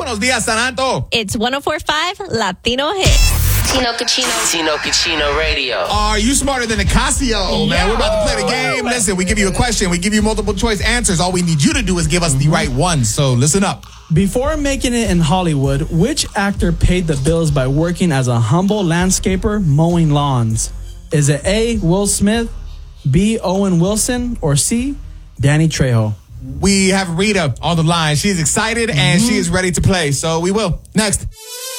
Buenos dias, Santo. It's 104.5 Latino Hits. Tino Cucino Radio. Are you smarter than a Casio, man? We're about to play the game. Listen, we give you a question. We give you multiple choice answers. All we need you to do is give us the right one. So listen up. Before making it in Hollywood, which actor paid the bills by working as a humble landscaper mowing lawns? Is it A, Will Smith, B, Owen Wilson, or C, Danny Trejo? We have Rita on the line. She's excited and she is ready to play. So we will. Next.